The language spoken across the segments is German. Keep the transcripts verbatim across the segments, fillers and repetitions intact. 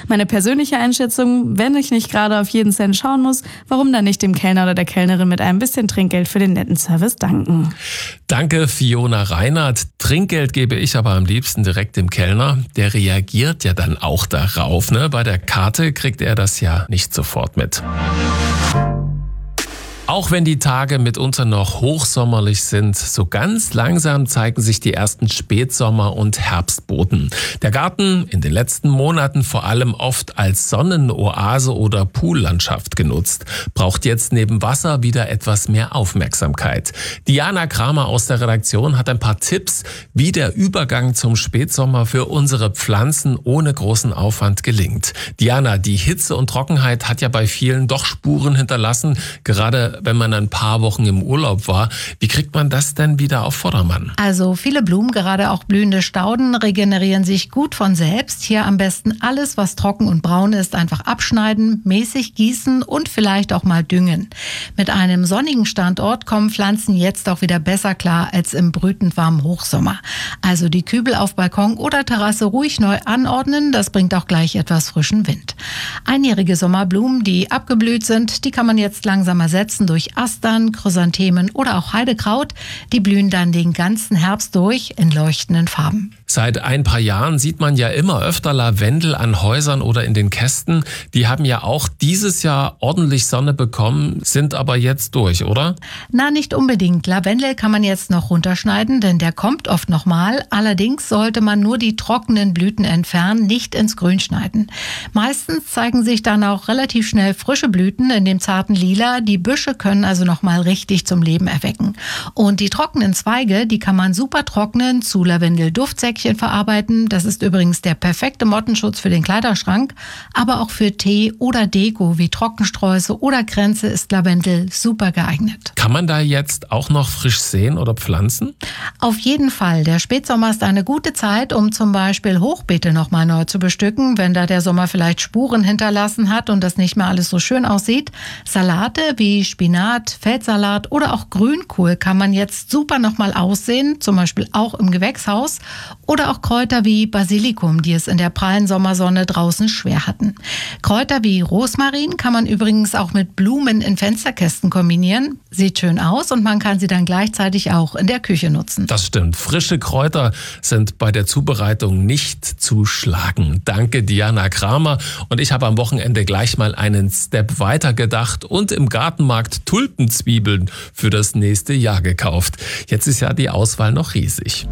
Meine persönliche Einschätzung, wenn ich nicht gerade auf jeden Cent schauen muss, warum dann nicht dem Kellner oder der Kellnerin mit einem bisschen Trinkgeld für den netten Service danken? Danke, Fiona Reinhardt. Trinkgeld gebe ich aber am liebsten direkt dem Kellner. Der reagiert ja dann auch darauf, ne? Bei der Karte kriegt er das ja nicht sofort mit. Auch wenn die Tage mitunter noch hochsommerlich sind, so ganz langsam zeigen sich die ersten Spätsommer- und Herbstboten. Der Garten in den letzten Monaten vor allem oft als Sonnenoase oder Poollandschaft genutzt, braucht jetzt neben Wasser wieder etwas mehr Aufmerksamkeit. Diana Kramer aus der Redaktion hat ein paar Tipps, wie der Übergang zum Spätsommer für unsere Pflanzen ohne großen Aufwand gelingt. Diana, die Hitze und Trockenheit hat ja bei vielen doch Spuren hinterlassen, gerade wenn man ein paar Wochen im Urlaub war. Wie kriegt man das denn wieder auf Vordermann? Also viele Blumen, gerade auch blühende Stauden, regenerieren sich gut von selbst. Hier am besten alles, was trocken und braun ist, einfach abschneiden, mäßig gießen und vielleicht auch mal düngen. Mit einem sonnigen Standort kommen Pflanzen jetzt auch wieder besser klar als im brütend warmen Hochsommer. Also die Kübel auf Balkon oder Terrasse ruhig neu anordnen, das bringt auch gleich etwas frischen Wind. Einjährige Sommerblumen, die abgeblüht sind, die kann man jetzt langsam ersetzen durch Astern, Chrysanthemen oder auch Heidekraut. Die blühen dann den ganzen Herbst durch in leuchtenden Farben. Seit ein paar Jahren sieht man ja immer öfter Lavendel an Häusern oder in den Kästen. Die haben ja auch dieses Jahr ordentlich Sonne bekommen, sind aber jetzt durch, oder? Na, nicht unbedingt. Lavendel kann man jetzt noch runterschneiden, denn der kommt oft nochmal. Allerdings sollte man nur die trockenen Blüten entfernen, nicht ins Grün schneiden. Meistens zeigen sich dann auch relativ schnell frische Blüten in dem zarten Lila. Die Büsche können also nochmal richtig zum Leben erwecken. Und die trockenen Zweige, die kann man super trocknen, zu Lavendel-Duftsäckchen verarbeiten. Das ist übrigens der perfekte Mottenschutz für den Kleiderschrank. Aber auch für Tee oder Deko wie Trockensträuße oder Kränze ist Lavendel super geeignet. Kann man da jetzt auch noch frisch säen oder pflanzen? Auf jeden Fall. Der Spätsommer ist eine gute Zeit, um zum Beispiel Hochbeete nochmal neu zu bestücken, wenn da der Sommer vielleicht Spuren hinterlassen hat und das nicht mehr alles so schön aussieht. Salate wie Spinat, Feldsalat oder auch Grünkohl kann man jetzt super nochmal aussehen, zum Beispiel auch im Gewächshaus. Oder auch Kräuter wie Basilikum, die es in der prallen Sommersonne draußen schwer hatten. Kräuter wie Rosmarin kann man übrigens auch mit Blumen in Fensterkästen kombinieren. Sieht schön aus und man kann sie dann gleichzeitig auch in der Küche nutzen. Das stimmt. Frische Kräuter sind bei der Zubereitung nicht zu schlagen. Danke, Diana Kramer. Und ich habe am Wochenende gleich mal einen Step weiter gedacht und im Gartenmarkt Tulpenzwiebeln für das nächste Jahr gekauft. Jetzt ist ja die Auswahl noch riesig.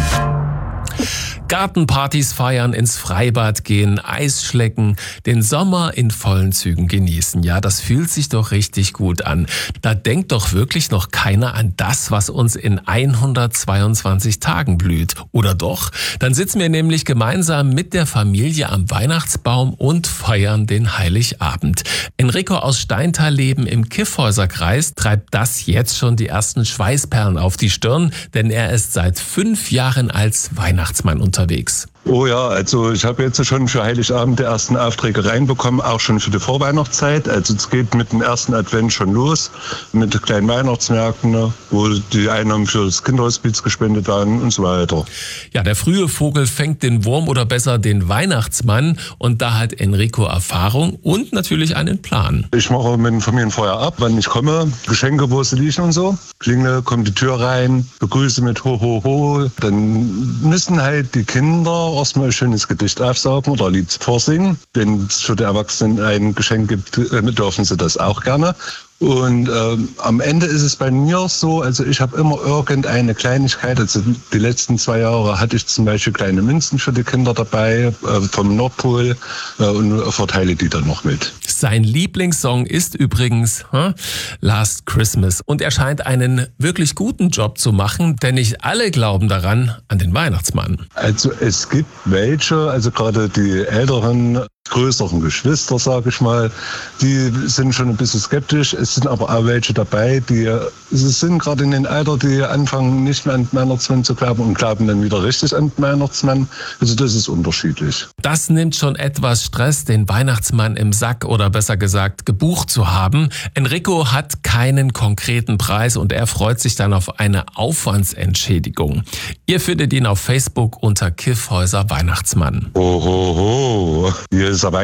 Gartenpartys feiern, ins Freibad gehen, Eis schlecken, den Sommer in vollen Zügen genießen. Ja, das fühlt sich doch richtig gut an. Da denkt doch wirklich noch keiner an das, was uns in hundertzweiundzwanzig Tagen blüht. Oder doch? Dann sitzen wir nämlich gemeinsam mit der Familie am Weihnachtsbaum und feiern den Heiligabend. Enrico aus Steintal-Leben im Kyffhäuserkreis treibt das jetzt schon die ersten Schweißperlen auf die Stirn, denn er ist seit fünf Jahren als Weihnachtsmann unterwegs. unterwegs. Oh ja, also ich habe jetzt schon für Heiligabend die ersten Aufträge reinbekommen, auch schon für die Vorweihnachtszeit. Also es geht mit dem ersten Advent schon los, mit den kleinen Weihnachtsmärkten, wo die Einnahmen für das Kinderhospiz gespendet werden und so weiter. Ja, der frühe Vogel fängt den Wurm oder besser den Weihnachtsmann und da hat Enrico Erfahrung und natürlich einen Plan. Ich mache mit den Familien vorher ab, wann ich komme, Geschenke, wo sie liegen und so. Klingle, kommt die Tür rein, begrüße mit Ho, Ho, Ho. Dann müssen halt die Kinder erstmal ein schönes Gedicht aufsaugen oder ein Lied vorsingen. Wenn es für die Erwachsenen ein Geschenk gibt, dürfen sie das auch gerne. Und ähm, am Ende ist es bei mir so, also ich habe immer irgendeine Kleinigkeit, also die letzten zwei Jahre hatte ich zum Beispiel kleine Münzen für die Kinder dabei, äh, vom Nordpol äh, und verteile die dann noch mit. Sein Lieblingssong ist übrigens huh, Last Christmas und er scheint einen wirklich guten Job zu machen, denn nicht alle glauben daran an den Weihnachtsmann. Also es gibt welche, also gerade die älteren, größeren Geschwister, sage ich mal, die sind schon ein bisschen skeptisch. Es sind aber auch welche dabei, die sie sind gerade in den Alter, die anfangen nicht mehr an den Weihnachtsmann zu glauben und glauben dann wieder richtig an den Weihnachtsmann. Also das ist unterschiedlich. Das nimmt schon etwas Stress, den Weihnachtsmann im Sack oder besser gesagt gebucht zu haben. Enrico hat keinen konkreten Preis und er freut sich dann auf eine Aufwandsentschädigung. Ihr findet ihn auf Facebook unter Kyffhäuser Weihnachtsmann. Ho, ho, ho. Ihr